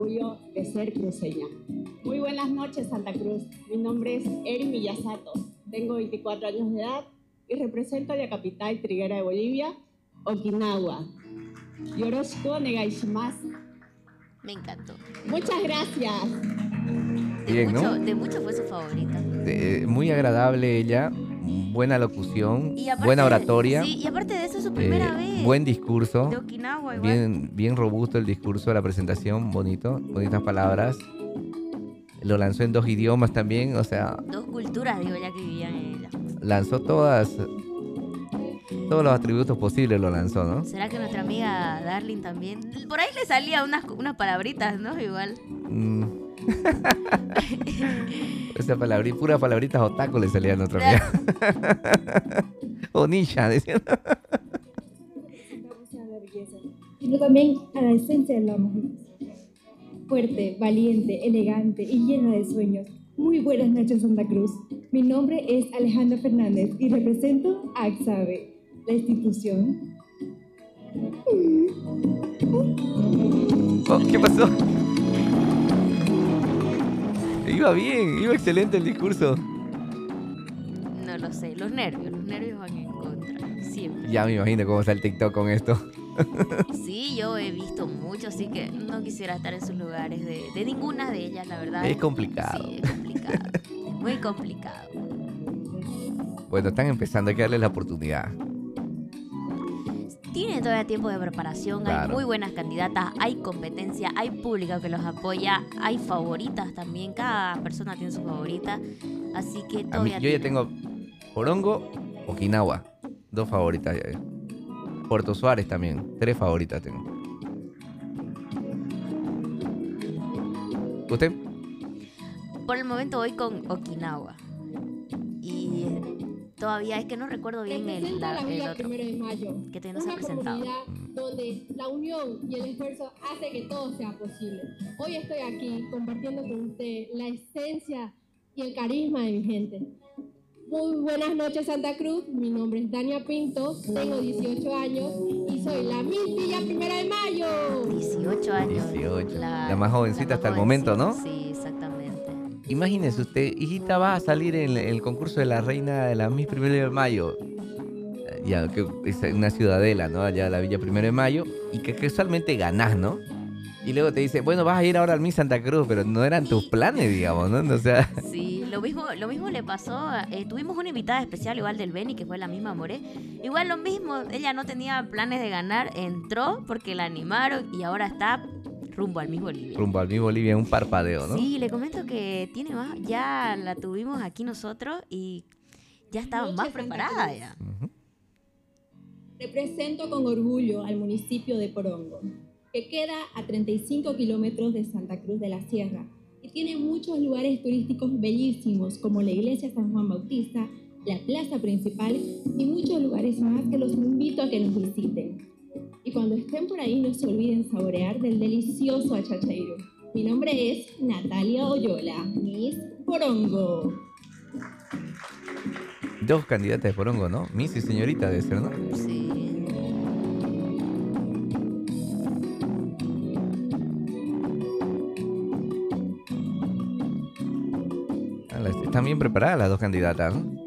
orgullo de ser cruceña. Muy buenas noches, Santa Cruz. Mi nombre es Eri Miyasato. Tengo 24 años de edad y represento a la capital triguera de Bolivia, Okinawa. Yoroshiku onegaishimasu. Me encantó. Muchas gracias. Bien, ¿no? De mucho fue su favorita. Muy agradable ella, buena locución, Y aparte, buena oratoria. Sí, y aparte de eso es su primera vez. Buen discurso. De Okinawa igual. Bien robusto el discurso, la presentación, bonitas palabras. Lo lanzó en 2 idiomas también, o sea... 2 culturas, digo, ya que vivían en ella. Lanzó todos los atributos posibles lo lanzó, ¿no? ¿Será que nuestra amiga Darling también? Por ahí le salía unas palabritas, ¿no? Igual. Esa pura palabritas otaku le salía a nuestra amiga. O ninja, decían. Sino también a la esencia de la mujer. Fuerte, valiente, elegante y llena de sueños. Muy buenas noches, Santa Cruz. Mi nombre es Alejandra Fernández y represento a AXABE, la institución. Oh, ¿qué pasó? Iba bien, iba excelente el discurso. No lo sé, los nervios van en contra, siempre. Ya me imagino cómo está el TikTok con esto. Sí, yo he visto mucho, así que no quisiera estar en sus lugares de ninguna de ellas, la verdad. Es complicado. Sí, es complicado. Muy complicado. Bueno, están empezando, hay que darles la oportunidad. Tienen todavía tiempo de preparación, Claro. Hay muy buenas candidatas, hay competencia, hay público que los apoya, hay favoritas también, cada persona tiene su favorita, así que todavía... Yo ya tengo Porongo, Okinawa, 2 favoritas ya. Puerto Suárez también, 3 favoritas tengo. ¿Usted? Por el momento voy con Okinawa. Y todavía es que no recuerdo bien el otro. 1 de mayo. Que todavía no se ha presentado. Una comunidad donde la unión y el esfuerzo hace que todo sea posible. Hoy estoy aquí compartiendo con usted la esencia y el carisma de mi gente. Muy buenas noches, Santa Cruz. Mi nombre es Dania Pinto, tengo 18 años y soy la Miss Villa 1 de mayo. 18 años. 18. La más jovencita hasta el momento, ¿no? Sí, exactamente. Imagínese usted, hijita, va a salir en el concurso de la reina de la Miss 1 de mayo. Ya, que es una ciudadela, ¿no? Allá la Villa 1 de mayo. Y que casualmente ganás, ¿no? Y luego te dice, bueno, vas a ir ahora al Miss Santa Cruz, pero no eran tus planes, digamos, ¿no? O sea... Sí, lo mismo le pasó. Tuvimos una invitada especial igual del Beni, que fue la misma More. Igual lo mismo, ella no tenía planes de ganar, entró porque la animaron y ahora está rumbo al Miss Bolivia. Rumbo al Miss Bolivia, un parpadeo, ¿no? Sí, le comento que tiene más, ya la tuvimos aquí nosotros y ya estaba más preparada ya. Uh-huh. Represento con orgullo al municipio de Porongo, que queda a 35 kilómetros de Santa Cruz de la Sierra y tiene muchos lugares turísticos bellísimos como la iglesia San Juan Bautista, la plaza principal y muchos lugares más que los invito a que nos visiten. Y cuando estén por ahí no se olviden saborear del delicioso achachairo. Mi nombre es Natalia Oyola, Miss Porongo. 2 candidatas de Porongo, ¿no? Miss y señorita debe ser, ¿no? Sí. Están bien preparadas las 2 candidatas, ¿no?